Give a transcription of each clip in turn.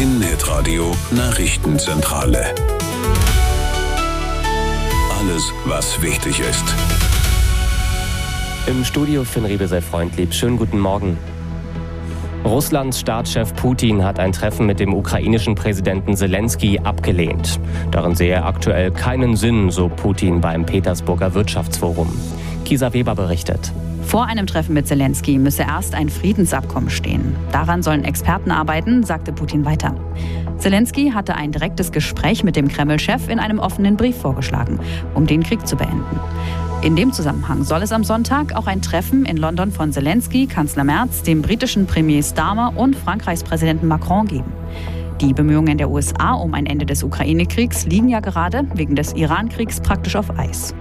Neuen Hitradio Nachrichtenzentrale. Alles, was wichtig ist. Im Studio Finn Riebe sei freundlich. Schönen guten Morgen. Russlands Staatschef Putin hat ein Treffen mit dem ukrainischen Präsidenten Zelensky abgelehnt. Darin sehe er aktuell keinen Sinn, so Putin beim Petersburger Wirtschaftsforum. Kisa Weber berichtet. Vor einem Treffen mit Zelensky müsse erst ein Friedensabkommen stehen. Daran sollen Experten arbeiten, sagte Putin weiter. Zelensky hatte ein direktes Gespräch mit dem Kreml-Chef in einem offenen Brief vorgeschlagen, um den Krieg zu beenden. In dem Zusammenhang soll es am Sonntag auch ein Treffen in London von Zelensky, Kanzler Merz, dem britischen Premier Starmer und Frankreichs Präsidenten Macron geben. Die Bemühungen der USA um ein Ende des Ukraine-Kriegs liegen ja gerade wegen des Iran-Kriegs praktisch auf Eis.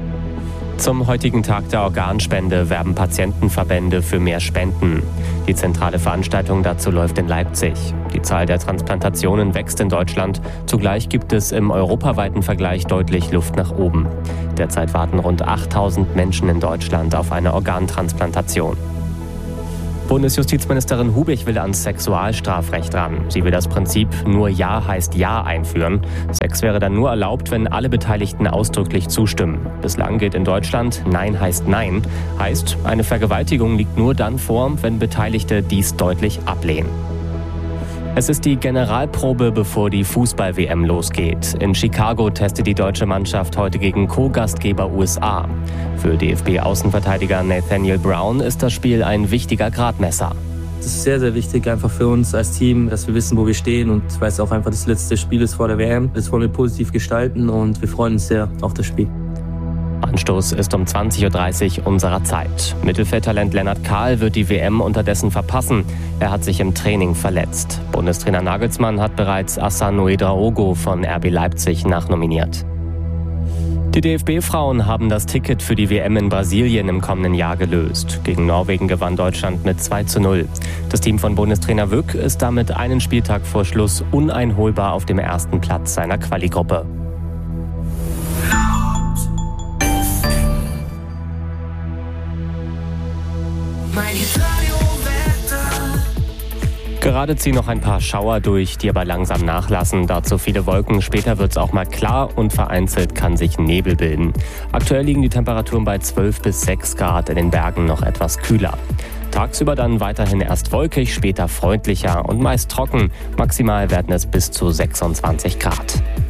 Zum heutigen Tag der Organspende werben Patientenverbände für mehr Spenden. Die zentrale Veranstaltung dazu läuft in Leipzig. Die Zahl der Transplantationen wächst in Deutschland. Zugleich gibt es im europaweiten Vergleich deutlich Luft nach oben. Derzeit warten rund 8000 Menschen in Deutschland auf eine Organtransplantation. Bundesjustizministerin Hubich will ans Sexualstrafrecht ran. Sie will das Prinzip "Nur Ja heißt Ja" einführen. Sex wäre dann nur erlaubt, wenn alle Beteiligten ausdrücklich zustimmen. Bislang gilt in Deutschland Nein heißt Nein. Heißt, eine Vergewaltigung liegt nur dann vor, wenn Beteiligte dies deutlich ablehnen. Es ist die Generalprobe, bevor die Fußball-WM losgeht. In Chicago testet die deutsche Mannschaft heute gegen Co-Gastgeber USA. Für DFB-Außenverteidiger Nathaniel Brown ist das Spiel ein wichtiger Gradmesser. Es ist sehr, sehr wichtig einfach für uns als Team, dass wir wissen, wo wir stehen. Und weil es auch einfach das letzte Spiel ist vor der WM. Das wollen wir positiv gestalten und wir freuen uns sehr auf das Spiel. Anstoß ist um 20.30 Uhr unserer Zeit. Mittelfeldtalent Lennart Kahl wird die WM unterdessen verpassen. Er hat sich im Training verletzt. Bundestrainer Nagelsmann hat bereits Hassan Ouedraogo von RB Leipzig nachnominiert. Die DFB-Frauen haben das Ticket für die WM in Brasilien im kommenden Jahr gelöst. Gegen Norwegen gewann Deutschland mit 2:0. Das Team von Bundestrainer Wück ist damit einen Spieltag vor Schluss uneinholbar auf dem ersten Platz seiner Quali-Gruppe. Gerade ziehen noch ein paar Schauer durch, die aber langsam nachlassen. Dazu viele Wolken. Später wird es auch mal klar und vereinzelt kann sich Nebel bilden. Aktuell liegen die Temperaturen bei 12 bis 6 Grad, in den Bergen noch etwas kühler. Tagsüber dann weiterhin erst wolkig, später freundlicher und meist trocken. Maximal werden es bis zu 26 Grad.